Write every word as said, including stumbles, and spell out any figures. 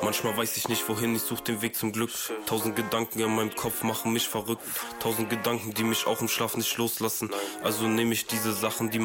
Manchmal weiß ich nicht wohin, ich such den Weg zum Glück. Tausend Gedanken in meinem Kopf machen mich verrückt. Tausend Gedanken, die mich auch im Schlaf nicht loslassen. Also nehme ich diese Sachen, die